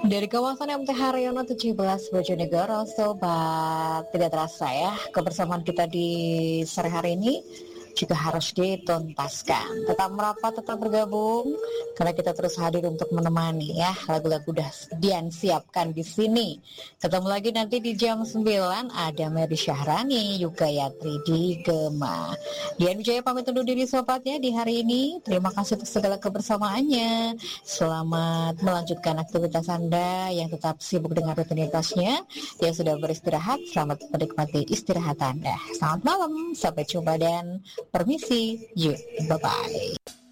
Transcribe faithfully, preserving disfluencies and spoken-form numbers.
Dari kawasan M T Haryono tujuh belas Bojonegoro, Sobat, tidak terasa ya kebersamaan kita di sore hari ini juga harus dituntaskan. Tetap merapat, tetap bergabung, karena kita terus hadir untuk menemani ya. Lagu-lagu udah Dian siapkan di sini. Ketemu lagi nanti di jam sembilan ada Mary Syahrani, Yuga Yatri di Gema. Dian Wijaya pamit undur diri Sobat ya di hari ini. Terima kasih untuk segala kebersamaannya. Selamat melanjutkan aktivitas Anda yang tetap sibuk dengan rutinitasnya. Yang sudah beristirahat, selamat menikmati istirahat Anda. Selamat malam, sampai jumpa dan permisi, yuk, bye-bye.